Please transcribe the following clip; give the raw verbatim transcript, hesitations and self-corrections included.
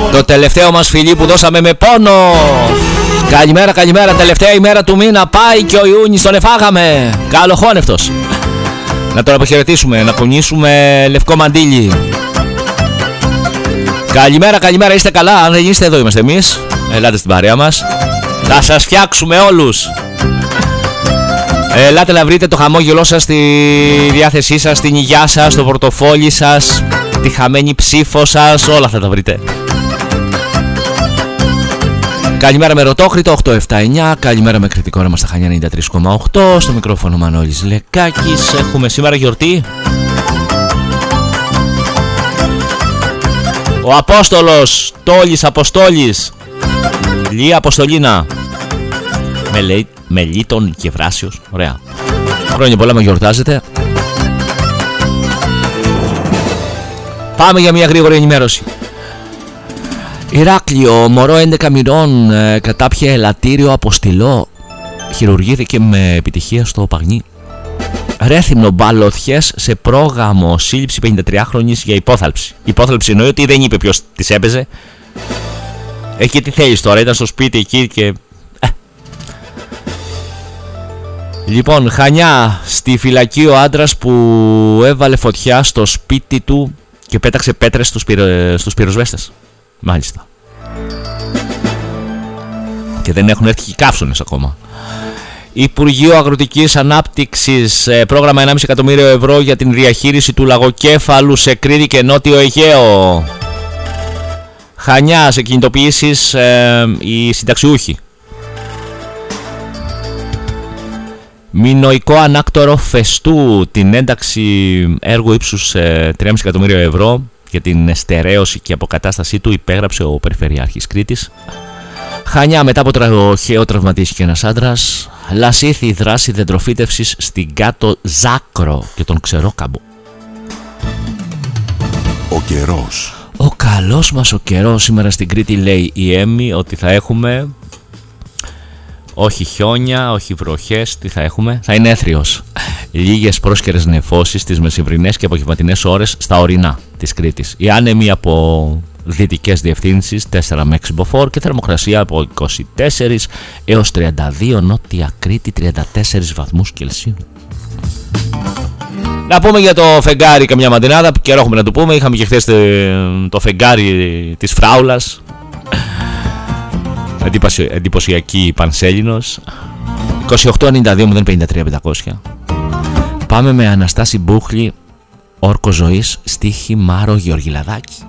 Το τελευταίο μας φιλί που δώσαμε με πόνο. Καλημέρα, καλημέρα, τελευταία ημέρα του μήνα. Πάει και ο Ιούνις, τον εφάγαμε. Καλοχώνευτος. Να τον αποχαιρετήσουμε, να κουνήσουμε λευκό μαντίλι. Καλημέρα, καλημέρα, είστε καλά? Αν δεν είστε, εδώ είμαστε εμείς. Ελάτε στην παρέα μας. Θα σας φτιάξουμε όλους. Ελάτε να βρείτε το χαμόγελό σας, τη διάθεσή σας, την υγειά σας, το πορτοφόλι σας, τη χαμένη ψήφο σας, όλα θα τα βρείτε. Καλημέρα με Ρωτόκριτο οκτώ επτά εννιά. Καλημέρα με κριτικό ρέμα στα Χανιά ενενήντα τρία κόμμα οκτώ. Στο μικρόφωνο Μανώλης Λεκάκης. Έχουμε σήμερα γιορτή. Ο Απόστολος Τόλης Αποστόλης. Λία Αποστολίνα. Μελέ, Μελίτων και Βράσιος. Ωραία. Χρόνια πολλά με γιορτάζετε. Πάμε για μια γρήγορη ενημέρωση. Ηράκλειο, μωρό έντεκα μηνών, ε, κατάπιε ελαττήριο αποστηλό. Χειρουργήθηκε με επιτυχία στο Παγνί. Ρέθυμνο, μπαλωθιές σε πρόγραμμο σύλληψη πενηντατριάχρονης για υπόθαλψη. Υπόθαλψη εννοεί ότι δεν είπε ποιος της έπαιζε. Εκεί τι θέλεις τώρα, ήταν στο σπίτι εκεί και... Ε. Λοιπόν, Χανιά, στη φυλακή ο άντρας που έβαλε φωτιά στο σπίτι του και πέταξε πέτρες στους, πυρο... στους πυροσβέστες. Μάλιστα. Και δεν έχουν έρθει και καύσονες ακόμα. Υπουργείο Αγροτικής Ανάπτυξης, πρόγραμμα ενάμιση εκατομμύριο ευρώ για την διαχείριση του λαγοκέφαλου σε Κρήτη και Νότιο Αιγαίο. Χανιά, σε κινητοποιήσεις ε, οι συνταξιούχοι. Μινοϊκό ανάκτορο Φεστού, την ένταξη έργου ύψους ε, τρία κόμμα πέντε εκατομμύριο ευρώ για την στερέωση και αποκατάστασή του υπέγραψε ο Περιφερειάρχης Κρήτης. Χανιά, μετά από τροχαίο τραυματίστηκε ένας άντρας. Λασίθη η δράση δεντροφύτευσης στην κάτω Ζάκρο και τον Ξερόκαμπο. Ο καιρός. Ο καλός μας ο καιρός σήμερα στην Κρήτη, λέει η Έμι, ότι θα έχουμε όχι χιόνια, όχι βροχές. Τι θα έχουμε? Θα είναι έθριος. Λίγες πρόσκαιρες νεφώσεις τις μεσημβρινές και απογευματινές ώρες στα ορεινά της Κρήτης. Οι άνεμοι από δυτικές διευθύνσεις τέσσερα με έξι μποφόρ και θερμοκρασία από είκοσι τέσσερα έως τριάντα δύο, Νότια Κρήτη τριάντα τέσσερις βαθμούς Κελσίου. Να πούμε για το φεγγάρι καμιά μαντινάδα, που καιρό έχουμε να το πούμε. Είχαμε και χθες το φεγγάρι της Φράουλας. Εντυπωσιακή Πανσέλινος. είκοσι οκτώ ενενήντα δύο μηδέν πενήντα τρία πεντακόσια. Πάμε με Αναστάση Μπούχλη, Όρκο Ζωής, στίχη Μάρο Γεωργιλαδάκη.